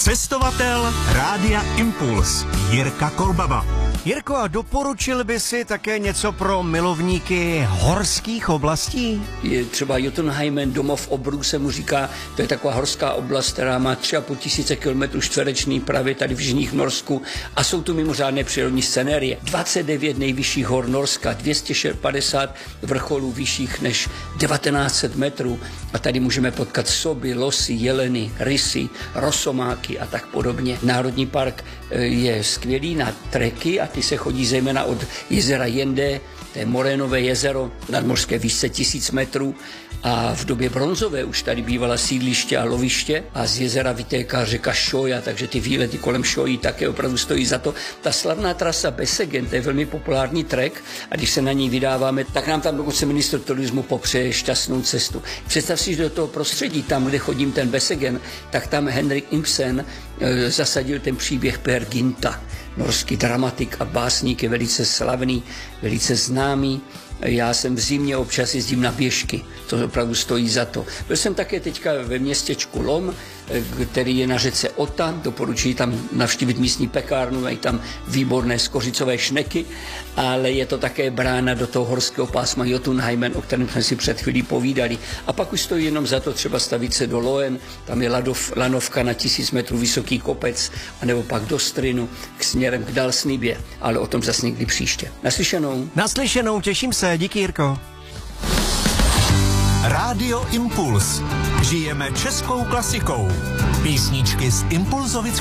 Cestovatel Rádia Impuls Jirka Kolbaba. Jirko, a doporučil by si také něco pro milovníky horských oblastí? Je třeba Jotunheimen, domov obrů se mu říká, to je taková horská oblast, která má 3,5 tisíce kilometrů čtvereční právě tady v jižních Norsku a jsou tu mimořádné přírodní scenérie. 29 nejvyšších hor Norska, 250 vrcholů vyšších než 1900 metrů a tady můžeme potkat soby, losy, jeleny, rysy, rosomáky a tak podobně. Národní park je skvělý na treky a ty se chodí zejména od jezera Jende, to je Morénové jezero, nadmořské výšce 1000 metrů a v době bronzové už tady bývala sídliště a loviště a z jezera vytéká řeka Šoja, takže ty výlety kolem Šojí také opravdu stojí za to. Ta slavná trasa Besegen, to je velmi populární trek a když se na ní vydáváme, tak nám tam dokonce ministr turismu popřeje šťastnou cestu. Představ si, že do toho prostředí, tam, kde chodím ten Besegen, tak tam Henrik Ibsen zasadil ten příběh Peer Gynt. Norský dramatik a básník je velice slavný, velice známý. Já jsem v zimě občas jezdím na běžky, to opravdu stojí za to. Byl jsem také teďka ve městečku Lom, který je na řece Ota, doporučuji tam navštívit místní pekárnu, mají tam výborné skořicové šneky, ale je to také brána do toho horského pásma Jotunheimen, o kterém jsme si před chvílí povídali. A pak už stojí jenom za to třeba stavit se do Loen, tam je lanovka na 1000 metrů vysoký kopec, anebo pak do Strynu k směrem k Dalsnibě, ale o tom zase někdy příště. Naslyšenou. Naslyšenou, těším se, díky Jirko. Rádio Impuls. Žijeme českou klasikou. Písničky z Impulzovic